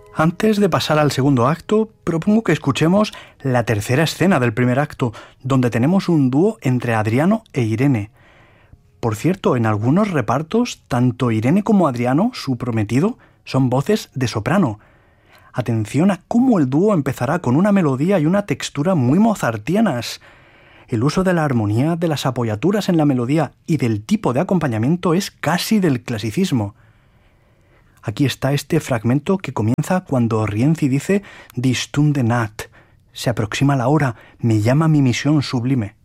Antes de pasar al segundo acto, propongo que escuchemos la tercera escena del primer acto, donde tenemos un dúo entre Adriano e Irene. Por cierto, en algunos repartos, tanto Irene como Adriano, su prometido, son voces de soprano. Atención a cómo el dúo empezará con una melodía y una textura muy mozartianas. El uso de la armonía, de las apoyaturas en la melodía y del tipo de acompañamiento es casi del clasicismo. Aquí está este fragmento que comienza cuando Rienzi dice «Die Stunde naht». Se aproxima la hora, me llama mi misión sublime.